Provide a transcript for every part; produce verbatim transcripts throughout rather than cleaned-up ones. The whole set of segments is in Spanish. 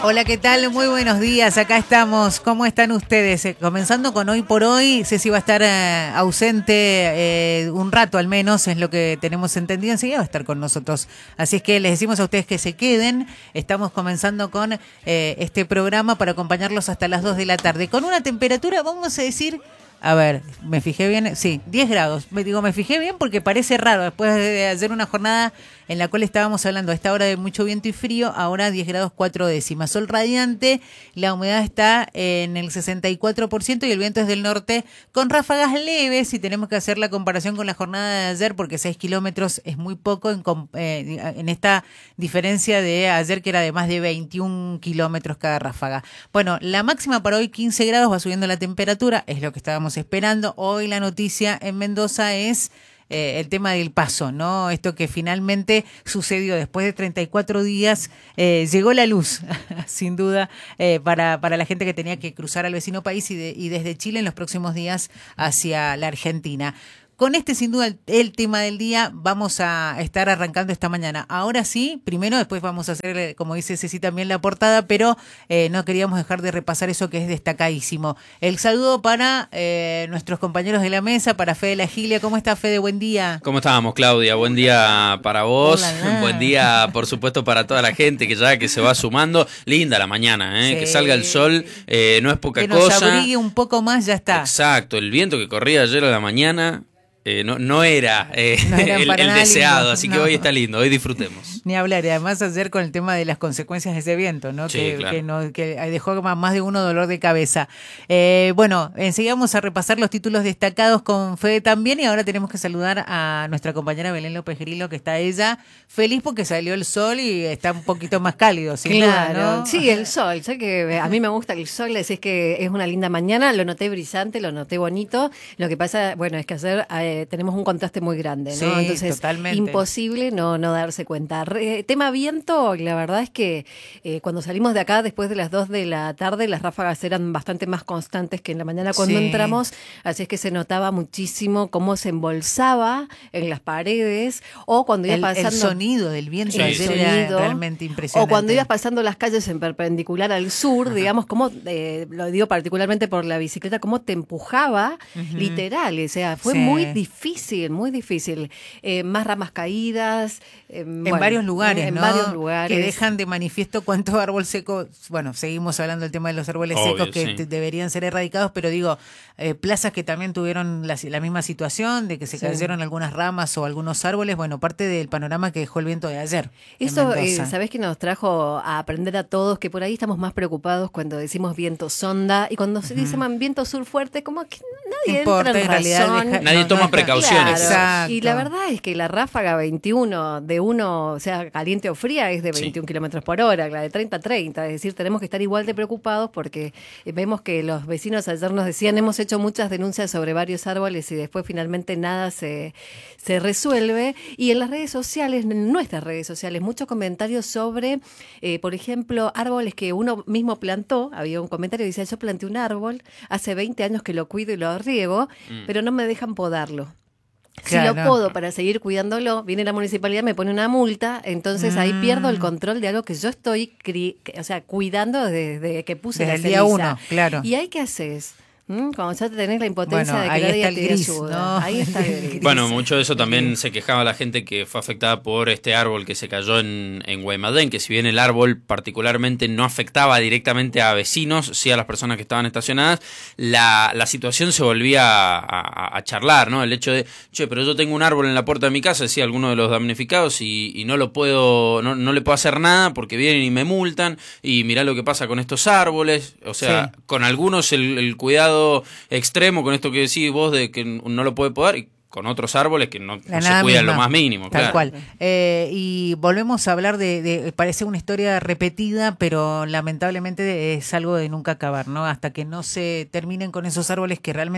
Hola, ¿qué tal? Muy buenos días, acá estamos. ¿Cómo están ustedes? Eh, comenzando con Hoy por Hoy, Ceci va a estar eh, ausente eh, un rato al menos, es lo que tenemos entendido, enseguida va a estar con nosotros. Así es que les decimos a ustedes que se queden, estamos comenzando con eh, este programa para acompañarlos hasta las dos de la tarde, con una temperatura, vamos a decir... A ver, ¿me fijé bien? Sí, diez grados. Me digo, me fijé bien porque parece raro. Después de hacer una jornada en la cual estábamos hablando a esta hora de mucho viento y frío, ahora diez grados cuatro décimas. Sol radiante, la humedad está en el sesenta y cuatro por ciento y el viento es del norte con ráfagas leves. Y tenemos que hacer la comparación con la jornada de ayer porque seis kilómetros es muy poco en, eh, en esta diferencia de ayer que era de más de veintiún kilómetros cada ráfaga. Bueno, la máxima para hoy quince grados, va subiendo la temperatura, es lo que estábamos esperando. Hoy la noticia en Mendoza es eh, el tema del paso, ¿no? Esto que finalmente sucedió después de treinta y cuatro días, eh, llegó la luz, sin duda, eh, para, para la gente que tenía que cruzar al vecino país y, de, y desde Chile en los próximos días hacia la Argentina. Con este, sin duda, el, el tema del día, vamos a estar arrancando esta mañana. Ahora sí, primero, después vamos a hacer, como dice Ceci, también la portada, pero eh, no queríamos dejar de repasar eso que es destacadísimo. El saludo para eh, nuestros compañeros de la mesa, para Fede La Gilia. ¿Cómo está, Fede? Buen día. ¿Cómo estábamos, Claudia? Buen día para vos. Hola, buen día, por supuesto, para toda la gente que ya que se va sumando. Linda la mañana, ¿eh? Sí. Que salga el sol, eh, no es poca que nos cosa. abrigue un poco más, ya está. Exacto, el viento que corría ayer a la mañana... Eh, no, no era, eh, no el, el deseado, lindo. así No. que hoy está lindo, hoy disfrutemos. Ni hablar, y además ayer con el tema de las consecuencias de ese viento, ¿no? Sí, que, claro. que, no, que dejó más de uno dolor de cabeza. Eh, bueno, enseguida vamos a repasar los títulos destacados con Fede también, y ahora tenemos que saludar a nuestra compañera Belén López Grillo, que está ella feliz porque salió el sol y está un poquito más cálido, sin claro, nada, ¿no? Sí, el sol, sé que a mí me gusta el sol, decís que es una linda mañana, lo noté brillante, lo noté bonito, lo que pasa, bueno, es que ayer eh, tenemos un contraste muy grande, ¿no? Sí, entonces totalmente. imposible no, no darse cuenta. Re, tema viento, la verdad es que eh, cuando salimos de acá después de las dos de la tarde, las ráfagas eran bastante más constantes que en la mañana cuando sí. entramos, así es que se notaba muchísimo cómo se embolsaba en las paredes, o cuando iba el, pasando... el sonido del viento sí, ayer sonido, era realmente impresionante. O cuando ibas pasando las calles en perpendicular al sur, ajá, digamos, cómo, eh, lo digo particularmente por la bicicleta, cómo te empujaba, uh-huh, literal, o sea, fue sí. muy difícil, muy difícil. Eh, más ramas caídas. Eh, en bueno, varios lugares, en ¿no? varios lugares. Que dejan de manifiesto cuántos árboles secos, bueno, seguimos hablando del tema de los árboles Obvio, secos que sí. te, deberían ser erradicados, pero digo, eh, plazas que también tuvieron la, la misma situación, de que se sí. cayeron algunas ramas o algunos árboles, bueno, parte del panorama que dejó el viento de ayer. Eso, eh, ¿sabés que nos trajo a aprender a todos que por ahí estamos más preocupados cuando decimos viento sonda y cuando uh-huh. se dice viento sur fuerte, como que nadie importa, entra en, en realidad razón. Deja, nadie no, toma no precauciones. Claro. Exacto. Y la verdad es que la ráfaga veintiuno de uno, o sea, caliente o fría, es de veintiún sí. kilómetros por hora, la de treinta a treinta. Es decir, tenemos que estar igual de preocupados porque vemos que los vecinos ayer nos decían, hemos hecho muchas denuncias sobre varios árboles y después finalmente nada se, se resuelve. Y en las redes sociales, en nuestras redes sociales, muchos comentarios sobre, eh, por ejemplo, árboles que uno mismo plantó. Había un comentario que decía, yo planté un árbol, hace veinte años que lo cuido y lo riego, mm. pero no me dejan podarlo. Claro, si lo podo no. para seguir cuidándolo, viene la municipalidad, me pone una multa, entonces mm. ahí pierdo el control de algo que yo estoy cri- o sea, cuidando desde que puse desde la el ceniza. día uno, claro. ¿Y ahí qué haces? Cuando ya tenés la impotencia bueno, de que nadie te gris, ayuda. ¿no? Ahí está el gris. Bueno, mucho de eso también se quejaba la gente que fue afectada por este árbol que se cayó en, en Guaymallén, que si bien el árbol particularmente no afectaba directamente a vecinos, sí a las personas que estaban estacionadas, la, la situación se volvía a, a, a charlar, ¿no? El hecho de, che, pero yo tengo un árbol en la puerta de mi casa, decía alguno de los damnificados, y, y no lo puedo, no, no le puedo hacer nada porque vienen y me multan, y mirá lo que pasa con estos árboles, o sea, sí. con algunos el, el cuidado extremo con esto que decís vos de que no lo puede podar y con otros árboles que no, no se cuidan lo más mínimo. Tal claro. cual. Eh, y volvemos a hablar de, de, parece una historia repetida, pero lamentablemente es algo de nunca acabar, ¿no? Hasta que no se terminen con esos árboles que realmente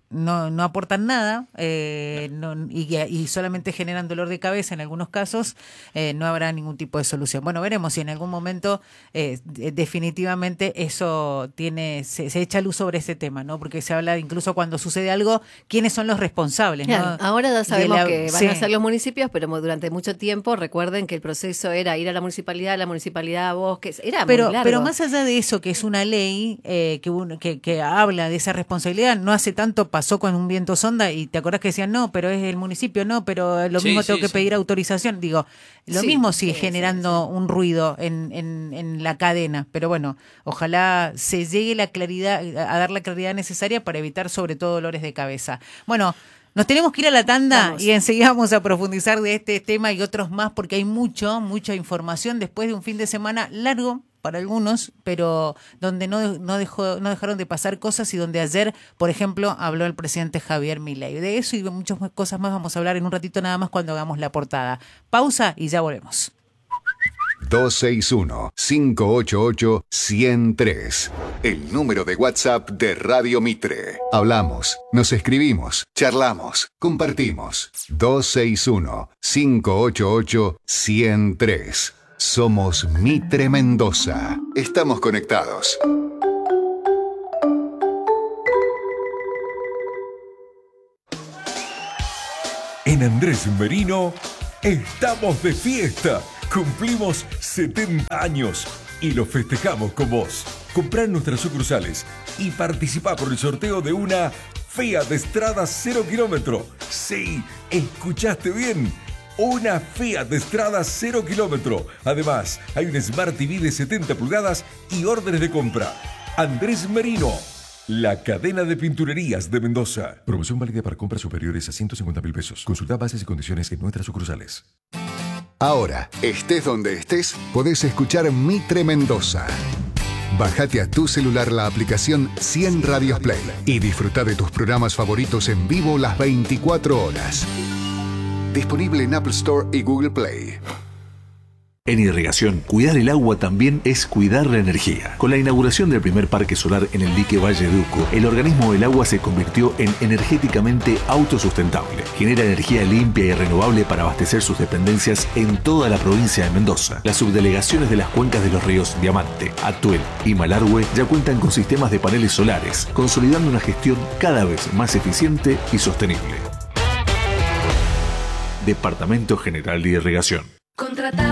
no, no aportan nada eh, no, y, y solamente generan dolor de cabeza en algunos casos, eh, no habrá ningún tipo de solución. Bueno, veremos si en algún momento eh, definitivamente eso tiene se, se echa luz sobre este tema, ¿no? Porque se habla incluso cuando sucede algo, quiénes son los responsables, claro, ¿no? Ahora ya sabemos la, que van sí. a ser los municipios, pero durante mucho tiempo recuerden que el proceso era ir a la municipalidad, a la municipalidad a Bosques, era pero, muy largo. Pero más allá de eso, que es una ley eh, que, uno, que, que habla de esa responsabilidad, no hace tanto pasó con un viento sonda y te acordás que decían, no, pero es el municipio, no, pero lo sí, mismo sí, tengo que sí. pedir autorización. Digo, lo sí, mismo sigue sí, generando sí, sí. un ruido en, en, en la cadena, pero bueno, ojalá se llegue la claridad, a dar la claridad necesaria para evitar sobre todo dolores de cabeza. Bueno, nos tenemos que ir a la tanda vamos. Y enseguida vamos a profundizar de este tema y otros más porque hay mucho, mucha información después de un fin de semana largo para algunos, pero donde no, no, dejó, no dejaron de pasar cosas y donde ayer, por ejemplo, habló el presidente Javier Milei. De eso y de muchas cosas más vamos a hablar en un ratito nada más cuando hagamos la portada. Pausa y ya volvemos. dos seis uno, cinco ocho ocho, uno cero tres. El número de WhatsApp de Radio Mitre. Hablamos, nos escribimos, charlamos, compartimos. dos seis uno, cinco ocho ocho, uno cero tres. Somos Mitre Mendoza. Estamos conectados. En Andrés Merino estamos de fiesta. Cumplimos setenta años y lo festejamos con vos. Comprá en nuestras sucursales y participá por el sorteo de una Fiat Strada cero kilómetro. Sí, escuchaste bien. Una Fiat Strada cero kilómetro. Además, hay un Smart T V de setenta pulgadas y órdenes de compra. Andrés Merino, la cadena de pinturerías de Mendoza. Promoción válida para compras superiores a ciento cincuenta mil pesos. Consulta bases y condiciones en nuestras sucursales. Ahora, estés donde estés, podés escuchar Mitre Mendoza. Bájate a tu celular la aplicación cien Radios Play y disfruta de tus programas favoritos en vivo las veinticuatro horas. Disponible en Apple Store y Google Play. En irrigación, cuidar el agua también es cuidar la energía. Con la inauguración del primer parque solar en el dique Valle de Uco, el organismo del agua se convirtió en energéticamente autosustentable. Genera energía limpia y renovable para abastecer sus dependencias en toda la provincia de Mendoza. Las subdelegaciones de las cuencas de los ríos Diamante, Atuel y Malargüe ya cuentan con sistemas de paneles solares, consolidando una gestión cada vez más eficiente y sostenible. Departamento General de Irrigación. Contratar